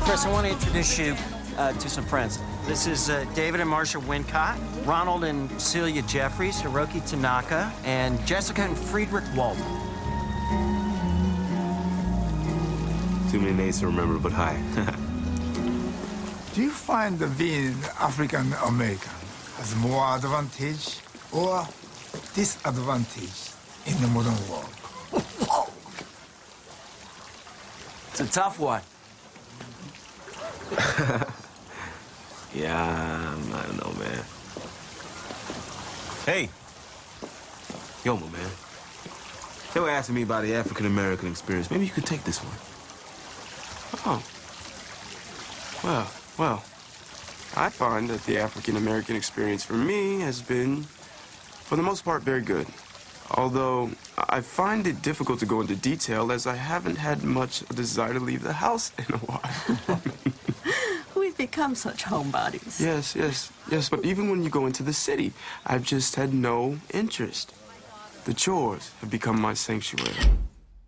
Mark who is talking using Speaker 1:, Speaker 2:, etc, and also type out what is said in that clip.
Speaker 1: Chris, I want to introduce you to some friends. This is David and Marcia Wincott, Ronald and Celia Jeffries, Hiroki Tanaka, and Jessica and Friedrich Walden.
Speaker 2: Too many names to remember, but hi.
Speaker 3: Do you find being African American has more advantage or disadvantage in the modern world?
Speaker 1: It's a tough one.
Speaker 2: Yeah, I don't know, man. Hey. Yo, my man. They were asking me about the African-American experience. Maybe you could take this one.
Speaker 4: Oh. Well, I find that the African-American experience for me has been, for the most part, very good. Although, I find it difficult to go into detail as I haven't had much desire to leave the house in a while.
Speaker 5: We've become such homebodies.
Speaker 4: Yes, but even when you go into the city, I've just had no interest. The chores have become my sanctuary.